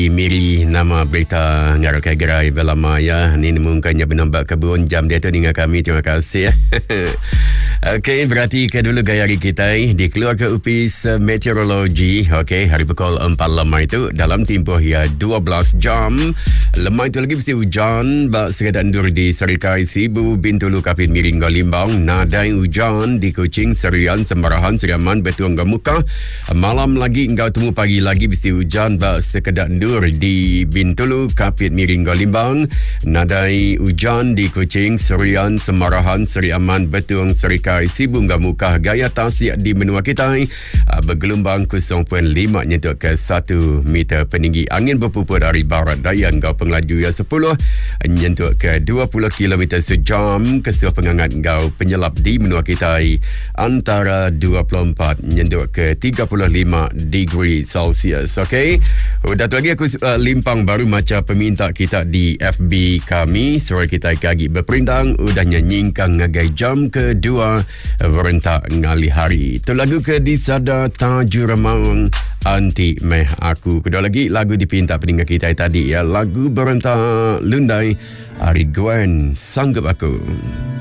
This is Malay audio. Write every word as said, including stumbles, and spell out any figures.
Miri nama berita ngarakai gerai belama ya. Ni mungkinnya menambah kebun jam dia tu dengan kami. Terima kasih. Okey, berarti ke dulu gaya hari kita di keluarga Upis Meteorologi. Okey, hari pukul empat lemah itu dalam tempoh ya dua belas jam. Lemah itu lagi mesti hujan bak sekedar endur di Serikai Sibu, Bintulu, Kapit, Miring, Limbang. Nadai hujan di Kuching, Serian, Sembarahan, Seriaman, Betuang, Muka. Malam lagi engkau temu pagi lagi mesti hujan bak sekedar endur di Bintulu, Kapit, Miring, Limbang. Nadai hujan di Kuching, Serian, Sembarahan, Seriaman, Betuang, Serikai Sibu, Muka. Gaya tasik di benua kita bergelombang kosong perpuluhan lima nyentuh ke satu meter peninggi. Angin berpupur dari barat daya engkau pengelaju ya sepuluh nyentuh ke dua puluh kilometer sejam. Kesuah pengangat engkau penyelap di benua kita antara dua puluh empat nyentuh ke tiga puluh lima degree Celsius. Okey. Udah tu lagi aku uh, limpang baru macam peminta kita di F B kami. Suara kita kagi berperindang udah nyanyingkan ngagai jam kedua berentak ngali hari. Tu lagu ke di Sada Tajur Maung Anti Meh Aku. Kedua lagi lagu dipinta peninggal kita tadi ya. Lagu berentak Lundai Ari Gwen Sanggup Aku.